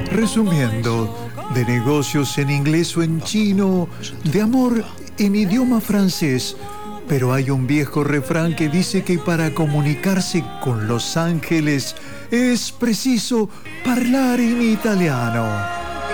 Resumiendo, de negocios en inglés o en chino, de amor en idioma francés. Pero hay un viejo refrán que dice que para comunicarse con los ángeles es preciso hablar en italiano.